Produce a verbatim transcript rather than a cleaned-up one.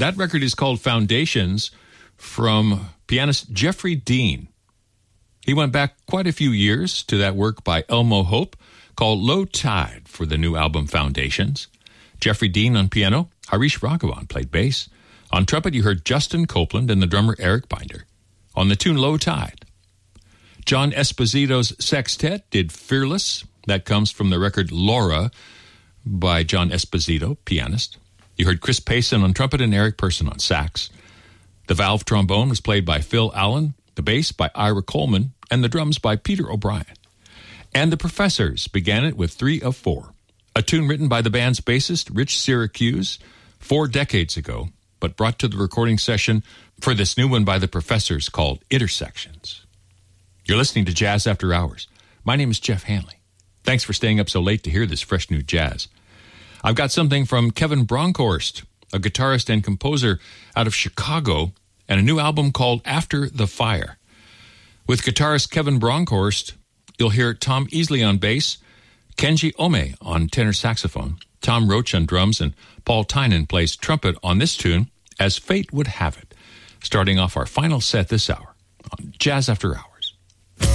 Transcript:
That record is called Foundations from pianist Jeffrey Dean. He went back quite a few years to that work by Elmo Hope called Low Tide for the new album Foundations. Jeffrey Dean on piano, Harish Raghavan played bass. On trumpet, you heard Justin Copeland and the drummer Eric Binder on the tune Low Tide. John Esposito's sextet did Fearless. That comes from the record Laura by John Esposito, pianist. You heard Chris Payson on trumpet and Eric Person on sax. The valve trombone was played by Phil Allen, the bass by Ira Coleman, and the drums by Peter O'Brien. And the Professors began it with Three of Four, a tune written by the band's bassist Rich Syracuse four decades ago, but brought to the recording session for this new one by the Professors called Intersections. You're listening to Jazz After Hours. My name is Jeff Hanley. Thanks for staying up so late to hear this fresh new jazz. I've got something from Kevin Bronkhorst, a guitarist and composer out of Chicago, and a new album called After the Fire. With guitarist Kevin Bronkhorst, you'll hear Tom Easley on bass, Kenji Ome on tenor saxophone, Tom Roach on drums, and Paul Tynan plays trumpet on this tune, As Fate Would Have It, starting off our final set this hour on Jazz After Hours.